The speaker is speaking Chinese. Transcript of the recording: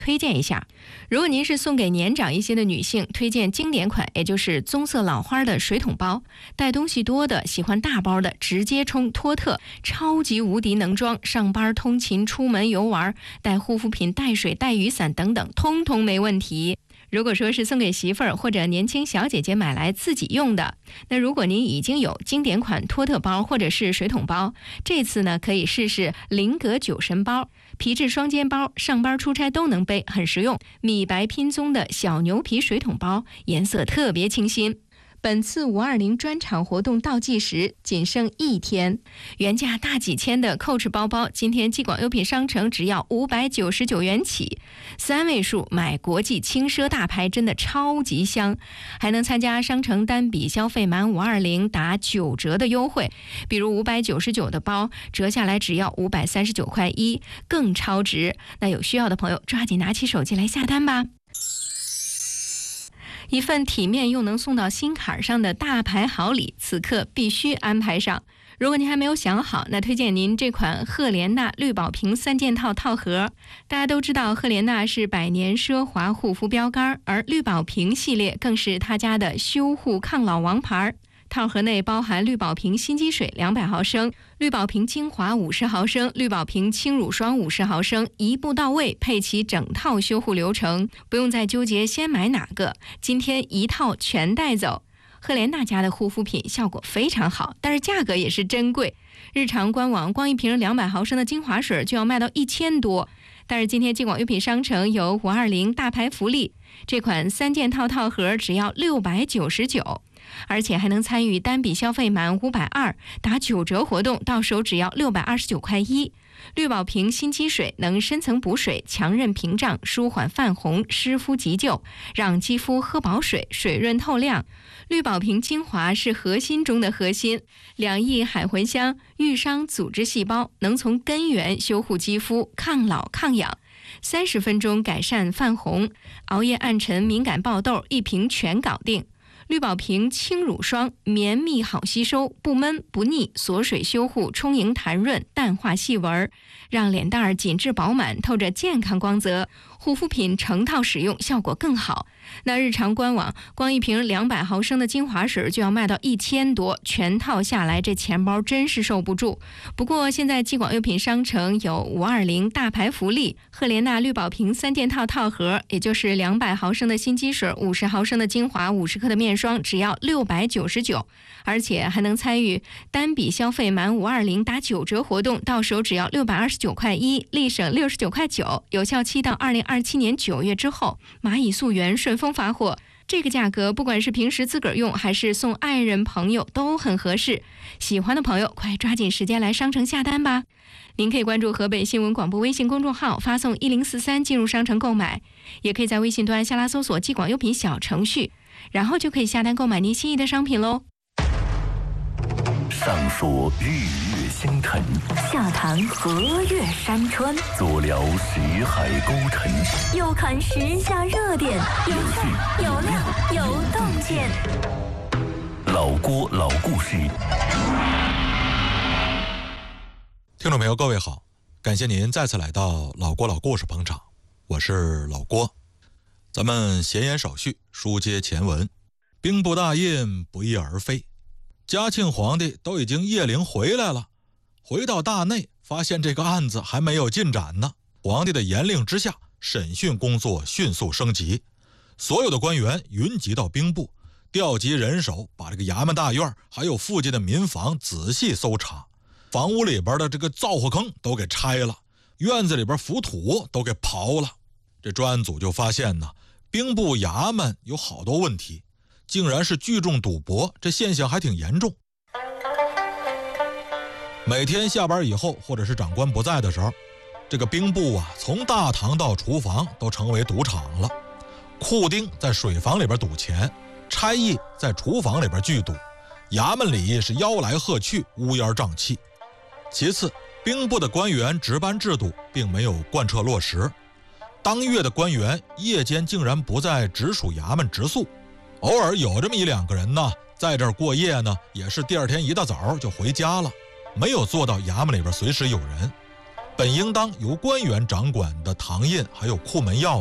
推荐一下。如果您是送给年长一些的女性，推荐经典款，也就是棕色老花的水桶包，带东西多的，喜欢大包的，直接冲托特，超级无敌能装，上班通勤出门游玩，带护肤品带水带雨伞等等，通通没问题。如果说是送给媳妇儿或者年轻小姐姐买来自己用的，那如果您已经有经典款托特包或者是水桶包，这次呢可以试试菱格酒神包，皮质双肩包，上班出差都能背，很实用。米白拼棕的小牛皮水桶包，颜色特别清新。本次520专场活动倒计时仅剩1天，原价大几千的 Coach 包包，今天既广优品商城只要599元起，3位数买国际轻奢大牌，真的超级香，还能参加商城单笔消费满520打9折的优惠，比如599的包折下来只要539块1，更超值。那有需要的朋友抓紧拿起手机来下单吧。一份体面又能送到心坎上的大牌好礼，此刻必须安排上。如果您还没有想好，那推荐您这款赫莲娜绿宝瓶3件套套盒。大家都知道赫莲娜是百年奢华护肤标杆，而绿宝瓶系列更是他家的修护抗老王牌。套盒内包含绿宝瓶心肌水200毫升、绿宝瓶精华50毫升、绿宝瓶轻乳霜50毫升，一步到位，配齐整套修护流程，不用再纠结先买哪个，今天一套全带走。赫莲娜家的护肤品效果非常好，但是价格也是真贵。日常官网光一瓶200毫升的精华水就要卖到1000多，但是今天既广优品商城有520大牌福利，这款3件套套盒只要699，而且还能参与单笔消费满520打9折活动，到手只要629块1。绿宝瓶心肌水能深层补水，强韧屏障，舒缓泛红，湿敷急救，让肌肤喝饱水，水润透亮。绿宝瓶精华是核心中的核心，2亿海茴香愈伤组织细胞，能从根源修护肌肤，抗老抗痒，30分钟改善泛红，熬夜暗沉敏感爆痘一瓶全搞定。绿宝瓶轻乳霜绵密好吸收，不闷不腻，锁水修护，充盈弹润，淡化细纹，让脸蛋儿紧致饱满，透着健康光泽。护肤品成套使用效果更好。那日常官网光一瓶200毫升的精华水就要卖到1000多，全套下来这钱包真是受不住。不过现在既广优品商城有520大牌福利，赫莲娜绿宝瓶3件套套盒，也就是200毫升的心肌水、50毫升的精华、50克的面霜，只要699，而且还能参与单笔消费满520打9折活动，到手只要629块1，立省69块9，有效期到2027年9月之后。蚂蚁溯源顺丰发货，这个价格不管是平时自个儿用还是送爱人朋友都很合适。喜欢的朋友快抓紧时间来商城下单吧。您可以关注河北新闻广播微信公众号，发送1043进入商城购买，也可以在微信端下拉搜索既广优品小程序，然后就可以下单购买您心仪的商品喽。 上说日月星辰， 下谈河岳山川， 左聊识海沟沉， 右看时下热点，有趣有料有洞见。 老郭老故事。 听众朋友各位好，感谢您再次来到老郭老故事捧场，我是老郭。咱们闲言少叙，书接前文。兵部大印不翼而飞，嘉庆皇帝都已经谒陵回来了，回到大内发现这个案子还没有进展呢。皇帝的严令之下，审讯工作迅速升级，所有的官员云集到兵部，调集人手，把这个衙门大院还有附近的民房仔细搜查，房屋里边的这个灶火坑都给拆了，院子里边浮土都给刨了。这专案组就发现呢，兵部衙门有好多问题，竟然是聚众赌博，这现象还挺严重。每天下班以后，或者是长官不在的时候，这个兵部啊，从大堂到厨房都成为赌场了。库丁在水房里边赌钱，差役在厨房里边聚赌，衙门里是吆来喝去，乌烟瘴气。其次，兵部的官员值班制度并没有贯彻落实，当月的官员夜间竟然不在直属衙门值宿，偶尔有这么1-2个人呢，在这儿过夜呢，也是第二天一大早就回家了，没有做到衙门里边随时有人。 本应当由官员掌管的堂印还有库门钥